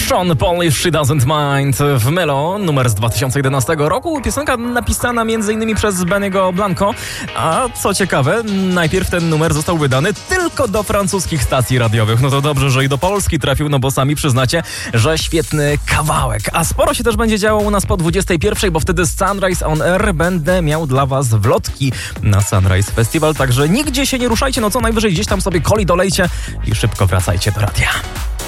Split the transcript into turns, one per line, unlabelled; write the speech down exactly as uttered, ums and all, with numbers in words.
Sean Paul i She Doesn't Mind w Melo, numer z dwa tysiące jedenastego roku. Piosenka napisana m.in. przez Benny'ego Blanco. A co ciekawe, najpierw ten numer został wydany tylko do francuskich stacji radiowych. No to dobrze, że i do Polski trafił, no bo sami przyznacie, że świetny kawałek. A sporo się też będzie działo u nas po dwudziestej pierwszej, bo wtedy z Sunrise on Air będę miał dla was wlotki na Sunrise Festival. Także nigdzie się nie ruszajcie, no co najwyżej gdzieś tam sobie coli dolejcie i szybko wracajcie do radia.